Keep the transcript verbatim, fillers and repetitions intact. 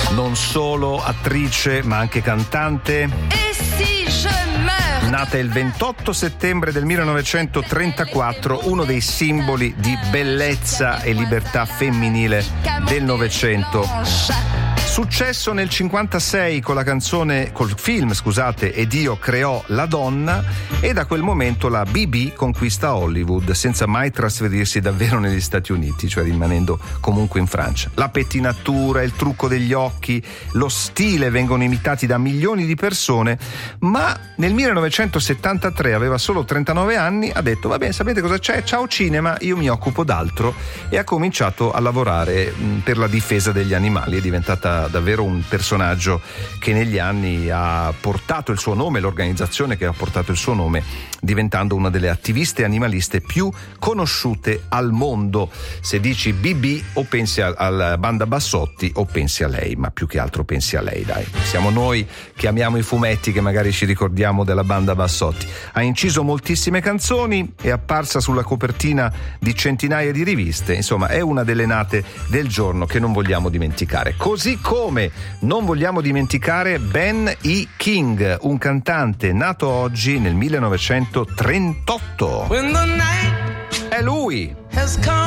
Non solo attrice, ma anche cantante. Et si je meurs? Nata il ventotto settembre del millenovecentotrentaquattro, uno dei simboli di bellezza e libertà femminile del Novecento. Successo nel cinquantasei con la canzone, col film, scusate, Ed Dio creò la donna, e da quel momento la B B conquista Hollywood senza mai trasferirsi davvero negli Stati Uniti, cioè rimanendo comunque in Francia. La pettinatura, il trucco degli occhi, lo stile vengono imitati da milioni di persone, ma nel millenovecentosettantatré, aveva solo trentanove anni, ha detto va bene, sapete cosa c'è? Ciao cinema, io mi occupo d'altro, e ha cominciato a lavorare per la difesa degli animali. È diventata davvero un personaggio che negli anni ha portato il suo nome, l'organizzazione che ha portato il suo nome, diventando una delle attiviste animaliste più conosciute al mondo. Se dici B B o pensi alla banda Bassotti o pensi a lei, ma più che altro pensi a lei, dai. Siamo noi che amiamo i fumetti che magari ci ricordiamo della banda Bassotti. Ha inciso moltissime canzoni, è apparsa sulla copertina di centinaia di riviste, insomma è una delle nate del giorno che non vogliamo dimenticare. Così come non vogliamo dimenticare Ben E. King, un cantante nato oggi nel millenovecentotrentotto. È lui!